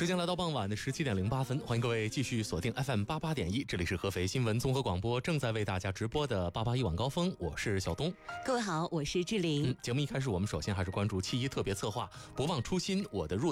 时间来到傍晚的17:08，欢迎各位继续锁定 FM88.1，这里是合肥新闻综合广播正在为大家直播的881晚高峰，我是小东。 各位好，我是志玲。 节目一开始，我们首先还是关注七一特别策划，不忘初心，我的入